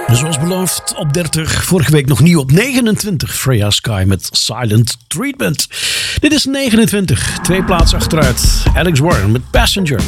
Zoals beloofd op 30, vorige week nog nieuw op 29. Freya Sky met Silent Treatment. Dit is 29, 2 plaatsen achteruit. Alex Warren met Passenger.